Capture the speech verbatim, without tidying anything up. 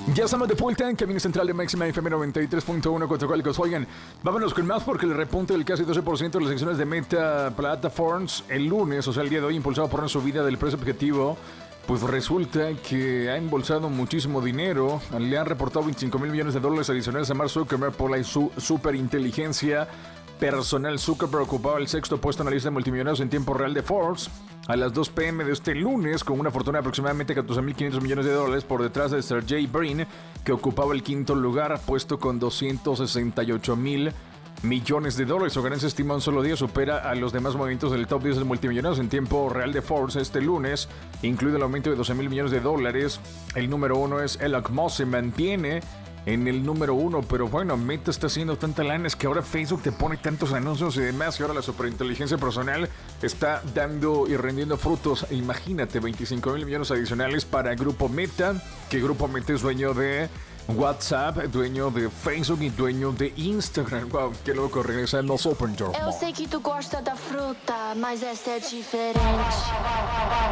Ya estamos de vuelta en Camino Central de Máxima F M noventa y tres punto uno Coatzacoalcos. Oigan, vámonos con más porque el repunte del casi doce por ciento de las acciones de Meta Platforms el lunes, o sea el día de hoy, impulsado por una subida del precio objetivo, pues resulta que ha embolsado muchísimo dinero. Le han reportado veinticinco mil millones de dólares adicionales a Mark Zuckerberg por la su superinteligencia personal. Zuckerberg ocupaba el sexto puesto en la lista de multimillonarios en tiempo real de Forbes a las dos pe eme de este lunes, con una fortuna de aproximadamente catorce mil quinientos millones de dólares por detrás de Sergey Brin, que ocupaba el quinto lugar, puesto con doscientos sesenta y ocho mil millones de dólares. Su ganancia estima un solo día supera a los demás movimientos del top diez de multimillonarios en tiempo real de Forbes este lunes, incluido el aumento de doce mil millones de dólares. El número uno es Elon Musk, se mantiene en el número uno, pero bueno, Meta está haciendo tanta lana, es que ahora Facebook te pone tantos anuncios y demás, y ahora la superinteligencia personal está dando y rendiendo frutos. Imagínate, veinticinco mil millones adicionales para Grupo Meta, que Grupo Meta es dueño de WhatsApp, dueño de Facebook y dueño de Instagram. Wow, qué loco, regresando Open Door. Eu sei que tu gosta da fruta, mas essa é diferente.